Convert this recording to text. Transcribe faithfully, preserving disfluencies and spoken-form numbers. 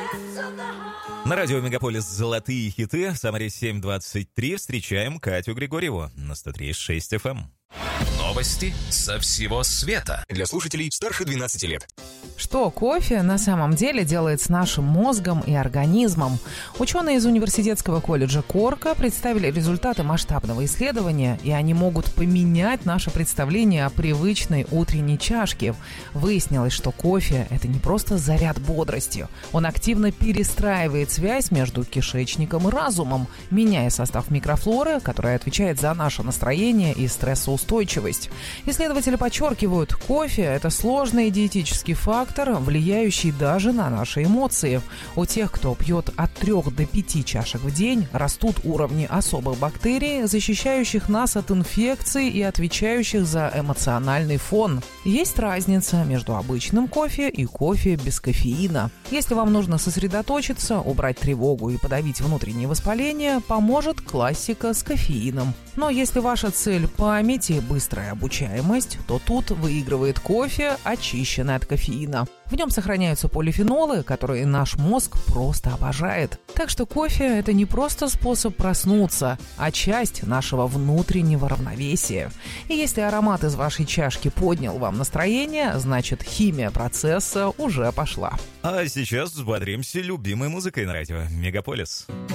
На радио «Мегаполис» «Золотые хиты». Самаре семь двадцать три. Встречаем Катю Григорьеву на сто три и шесть эф эм. Новости со всего света. Для слушателей старше двенадцати лет. Что кофе на самом деле делает с нашим мозгом и организмом? Ученые из университетского колледжа Корка представили результаты масштабного исследования, и они могут поменять наше представление о привычной утренней чашке. Выяснилось, что кофе – это не просто заряд бодрости. Он активно перестраивает связь между кишечником и разумом, меняя состав микрофлоры, которая отвечает за наше настроение и стрессоустойчивость. Исследователи подчеркивают, кофе – это сложный диетический фактор, влияющий даже на наши эмоции. У тех, кто пьет от трёх до пяти чашек в день, растут уровни особых бактерий, защищающих нас от инфекций и отвечающих за эмоциональный фон. Есть разница между обычным кофе и кофе без кофеина. Если вам нужно сосредоточиться, убрать тревогу и подавить внутреннее воспаление, поможет классика с кофеином. Но если ваша цель – память и быстрая обучаемость, то тут выигрывает кофе, очищенный от кофеина. В нем сохраняются полифенолы, которые наш мозг просто обожает. Так что кофе – это не просто способ проснуться, а часть нашего внутреннего равновесия. И если аромат из вашей чашки поднял вам настроение, значит химия процесса уже пошла. А сейчас взбодримся любимой музыкой на радио «Мегаполис».